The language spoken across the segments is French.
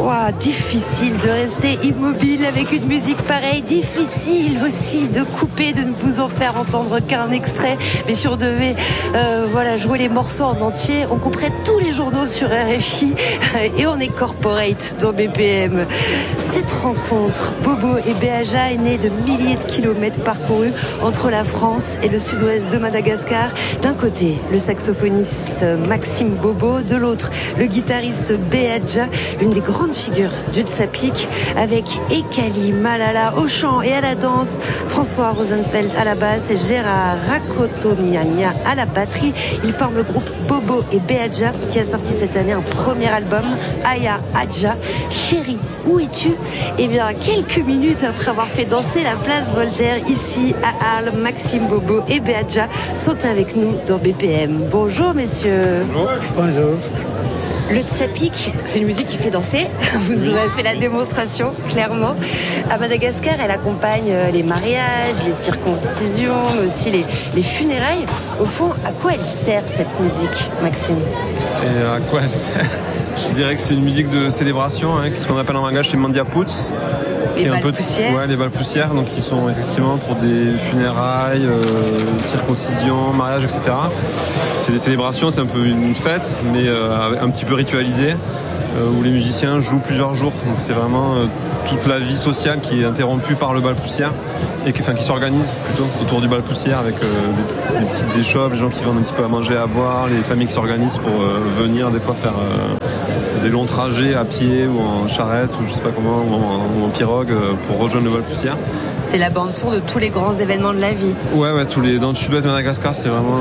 Ouah, difficile de rester immobile avec une musique pareille, difficile aussi de couper, de ne vous en faire entendre qu'un extrait. Mais si on devait jouer les morceaux en entier, on couperait tous les journaux sur RFI et on est corporate dans BPM. Cette rencontre, Bobo et Beaja, est née de milliers de kilomètres parcourus entre la France et le sud-ouest de Madagascar. D'un côté, le saxophoniste Maxime Bobo, de l'autre, le guitariste Beaja, l'une des grandes figures du Tsapik, avec Ekali Malala au chant et à la danse, François Rosenfeld à la basse et Gérard Rakotoniania à la batterie. Ils forment le groupe Bobo et Beaja qui a sorti cette année un premier album, Aya Adja. Chérie, où es-tu? Eh bien, quelques minutes après avoir fait danser la place Voltaire ici à Arles, Maxime Bobo et Beaja sont avec nous dans BPM. Bonjour messieurs. Bonjour. Bonjour. Le Tsapik, c'est une musique qui fait danser. Vous avez fait la démonstration, clairement. À Madagascar, elle accompagne les mariages, les circoncisions, mais aussi les funérailles. Au fond, à quoi elle sert cette musique, Maxime? Et à quoi elle sert? Je dirais que c'est une musique de célébration, ce qu'on appelle en langage les mandiaputs. Les balles poussières. Ouais, les balles poussières, donc qui sont effectivement pour des funérailles, circoncisions, mariages, etc. C'est des célébrations, c'est un peu une fête, mais un petit peu ritualisée, où les musiciens jouent plusieurs jours. Donc c'est vraiment toute la vie sociale qui est interrompue par le bal poussière et qui s'organise plutôt autour du bal poussière avec des petites échoppes, les gens qui vendent un petit peu à manger, à boire, les familles qui s'organisent pour venir des fois faire des longs trajets à pied ou en charrette ou je sais pas comment, ou en pirogue pour rejoindre le bal poussière. C'est la bande-son de tous les grands événements de la vie. Ouais, dans le sud-ouest de Madagascar, c'est vraiment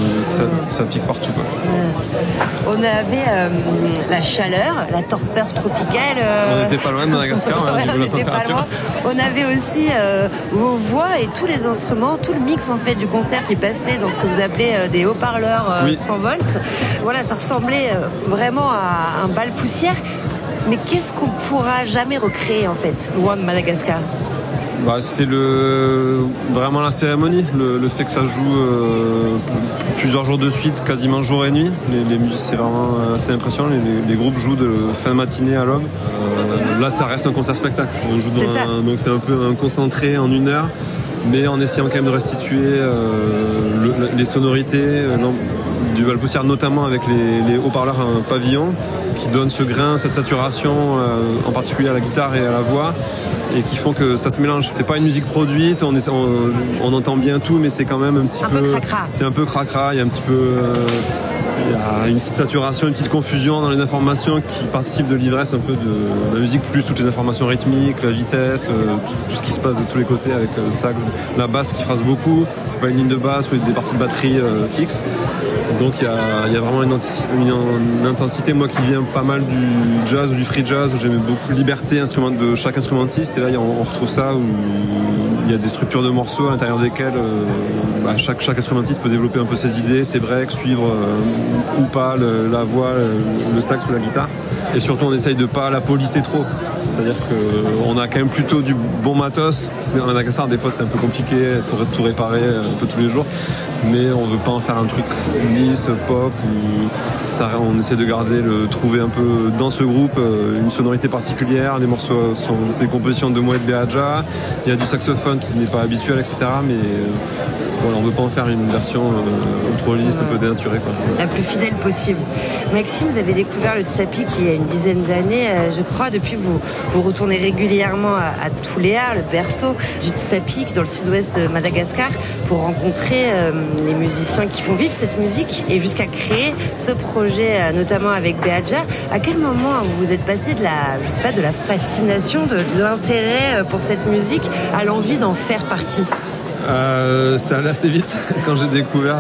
ça pique partout, quoi. On avait la chaleur, la torpeur tropicale. On n'était pas loin de Madagascar, au niveau de la température. On avait aussi vos voix et tous les instruments, tout le mix en fait du concert qui passait dans ce que vous appelez des haut-parleurs 100 volts. Voilà, ça ressemblait vraiment à un bal poussière. Mais qu'est-ce qu'on pourra jamais recréer en fait, loin de Madagascar? C'est vraiment la cérémonie, le fait que ça joue plusieurs jours de suite, quasiment jour et nuit. Les musiques, c'est vraiment assez impressionnant. Les groupes jouent de fin de matinée à l'aube. Là, ça reste un concert-spectacle. On joue donc c'est un peu un concentré en 1 heure, mais en essayant quand même de restituer les sonorités du bal poussière, notamment avec les haut-parleurs à un pavillon, qui donnent ce grain, cette saturation, en particulier à la guitare et à la voix, et qui font que ça se mélange. C'est pas une musique produite, on entend bien tout, mais c'est quand même un petit peu cracra. C'est un peu cracra, il y a un petit peu il y a une petite saturation, une petite confusion dans les informations qui participent de l'ivresse un peu de la musique, plus toutes les informations rythmiques, la vitesse, tout ce qui se passe de tous les côtés avec le sax, la basse qui phrase beaucoup, c'est pas une ligne de basse ou des parties de batterie fixes. Donc il y a vraiment une intensité, moi qui viens pas mal du jazz ou du free jazz, où j'aimais beaucoup la liberté de chaque instrumentiste, et là on retrouve ça où il y a des structures de morceaux à l'intérieur desquelles chaque instrumentiste peut développer un peu ses idées, ses breaks, suivre ou pas la voix, le sax ou la guitare. Et surtout on essaye de pas la polisser trop. C'est-à-dire qu'on a quand même plutôt du bon matos. À Madagascar, des fois c'est un peu compliqué, il faudrait tout réparer un peu tous les jours. Mais on veut pas en faire un truc lisse, pop, on essaie de trouver un peu dans ce groupe une sonorité particulière. Les morceaux c'est des compositions de moi et de Beaja. Il y a du saxophone qui n'est pas habituel, etc. Mais on veut pas en faire une version trop lisse, un peu dénaturée, quoi. La plus fidèle possible. Maxime, vous avez découvert le Tsapik il y a une dizaine d'années, je crois. Depuis, vous retournez régulièrement à Tuléar, le berceau du Tsapik, dans le sud-ouest de Madagascar, pour rencontrer les musiciens qui font vivre cette musique et jusqu'à créer ce projet, notamment avec Beaja. À quel moment vous êtes passé de la fascination, de l'intérêt pour cette musique à l'envie d'en faire partie? Ça allait assez vite. Quand j'ai découvert,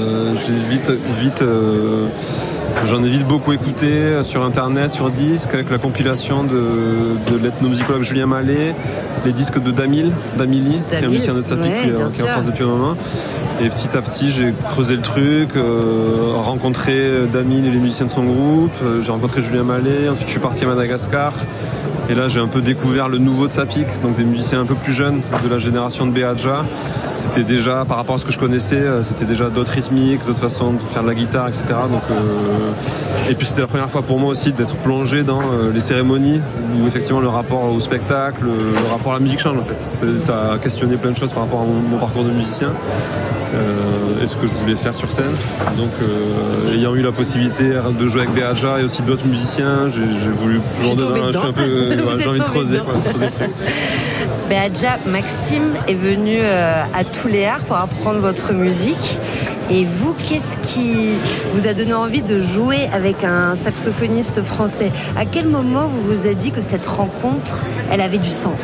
j'en ai vite beaucoup écouté sur internet, sur disque, avec la compilation de l'ethnomusicologue Julien Mallet, les disques de Damili, qui est un musicien de Tsapik qui est en France depuis un moment. Et petit à petit, j'ai creusé le truc, rencontré Damien et les musiciens de son groupe, j'ai rencontré Julien Mallet, ensuite je suis parti à Madagascar. Et là, j'ai un peu découvert le nouveau de Sapik, donc des musiciens un peu plus jeunes, de la génération de Beaja. C'était déjà, par rapport à ce que je connaissais, c'était déjà d'autres rythmiques, d'autres façons de faire de la guitare, etc. Donc, et puis c'était la première fois pour moi aussi d'être plongé dans les cérémonies, où effectivement le rapport au spectacle, le rapport à la musique change en fait. Ça a questionné plein de choses par rapport à mon parcours de musicien. Et ce que je voulais faire sur scène. Donc, ayant eu la possibilité de jouer avec Beaja et aussi d'autres musiciens, j'ai voulu toujours dedans. Je suis un peu, j'ai envie de creuser le truc. Beaja, Maxime est venu à Tuléar pour apprendre votre musique. Et vous, qu'est-ce qui vous a donné envie de jouer avec un saxophoniste français? À quel moment vous vous êtes dit que cette rencontre, elle avait du sens?